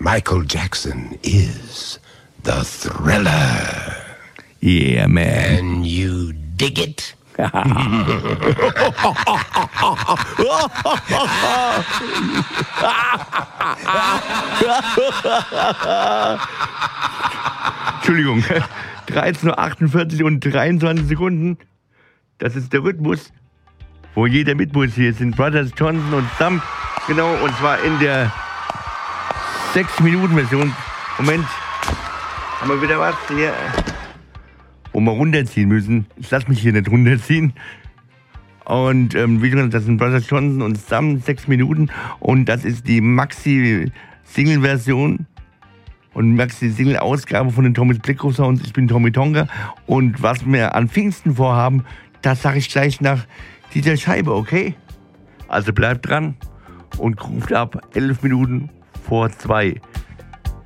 Michael Jackson is the Thriller. Yeah, man. And you dig it? Entschuldigung, 13:48 und 23 Sekunden. Das ist der Rhythmus, wo jeder mit muss. Hier sind Brothers Johnson und Thumb. Genau, und zwar in der 6-Minuten-Version. Moment, haben wir wieder was hier, wo wir runterziehen müssen. Ich lasse mich hier nicht runterziehen. Und wie gesagt, das sind Brothers Johnson und Thumb, 6 Minuten. Und das ist die Maxi-Single-Version und Maxi-Single-Ausgabe von den Tommy's Black Groove Sounds. Ich bin Tommy Tonga. Und was wir an Pfingsten vorhaben, das sage ich gleich nach dieser Scheibe, okay? Also bleibt dran und ruft ab 11 Minuten vor 2.